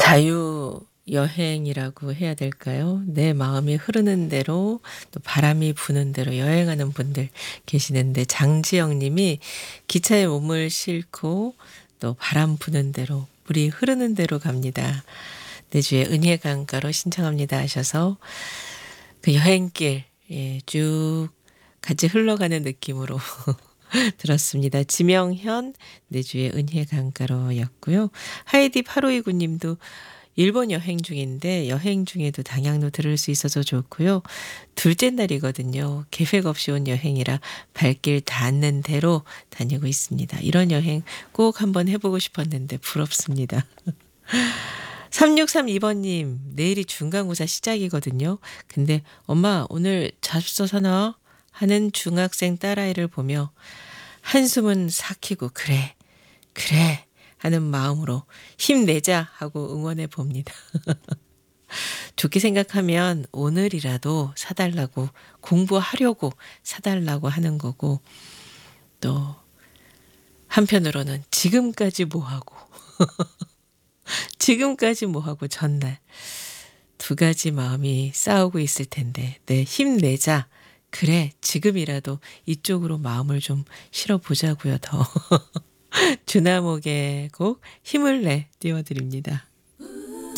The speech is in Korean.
자유 여행이라고 해야 될까요? 내 마음이 흐르는 대로 또 바람이 부는 대로 여행하는 분들 계시는데 장지영 님이 기차에 몸을 싣고 또 바람 부는 대로 물이 흐르는 대로 갑니다. 내주의 은혜 강가로 신청합니다 하셔서 그 여행길 쭉 같이 흘러가는 느낌으로 들었습니다. 지명현 내주의 은혜 강가로였고요. 하이디 8529 님도 일본 여행 중인데 여행 중에도 당양로 들을 수 있어서 좋고요. 둘째 날이거든요. 계획 없이 온 여행이라 발길 닿는 대로 다니고 있습니다. 이런 여행 꼭 한번 해보고 싶었는데 부럽습니다. 3632번님, 내일이 중간고사 시작이거든요. 근데 엄마 오늘 자습서 사나? 하는 중학생 딸아이를 보며 한숨은 삭히고 그래 하는 마음으로 힘내자 하고 응원해 봅니다. 좋게 생각하면 오늘이라도 사달라고 공부하려고 사달라고 하는 거고 또 한편으로는 지금까지 뭐하고 전날 두 가지 마음이 싸우고 있을 텐데 네 힘내자. 그래 지금이라도 이쪽으로 마음을 좀 실어보자고요. 더 주나목의 곡 힘을 내 띄워드립니다.